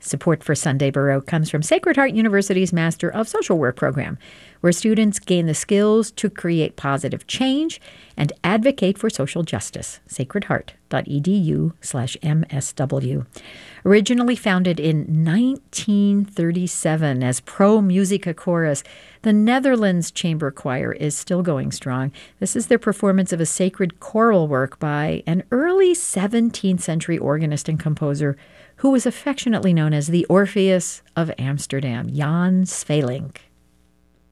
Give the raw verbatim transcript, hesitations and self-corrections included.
Support for Sunday Baroque comes from Sacred Heart University's Master of Social Work program, where students gain the skills to create positive change and advocate for social justice. sacred heart dot e d u slash M S W. Originally founded in nineteen thirty-seven as Pro Musica Chorus, the Netherlands Chamber Choir is still going strong. This is their performance of a sacred choral work by an early seventeenth century organist and composer who was affectionately known as the Orpheus of Amsterdam, Jan Sweelinck.